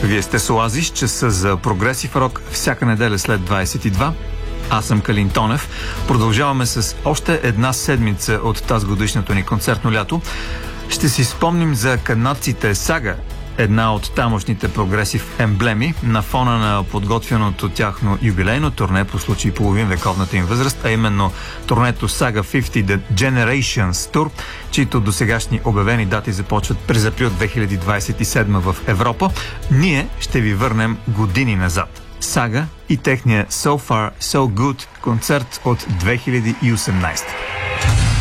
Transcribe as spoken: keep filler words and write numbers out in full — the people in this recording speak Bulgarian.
Вие сте с Оазис, часа за прогресив рок всяка неделя след двайсет и два. Аз съм Калин Тонев. Продължаваме с още една седмица от тази годишното ни концертно лято. Ще си спомним за канадците Сага, една от тамошните прогресив емблеми, на фона на подготвеното тяхно юбилейно турне по случай половин вековната им възраст, а именно турнето Saga петдесет The Generations Tour, чието досегашни обявени дати започват през април две хиляди двайсет и седма в Европа. Ние ще ви върнем години назад. Сага и техния So Far So Good концерт от две хиляди и осемнайсета.